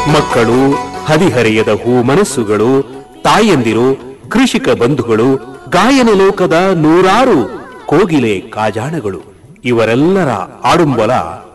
ಮಕ್ಕಳು, ಹದಿಹರೆಯದ ಹೂ ಮನಸ್ಸುಗಳು, ತಾಯಂದಿರು, ಕೃಷಿಕ ಬಂಧುಗಳು, ಗಾಯನ ಲೋಕದ ನೂರಾರು ಕೋಗಿಲೆ ಕಾಜಾಣಗಳು ಇವರೆಲ್ಲರ ಆಡುಂಬಲ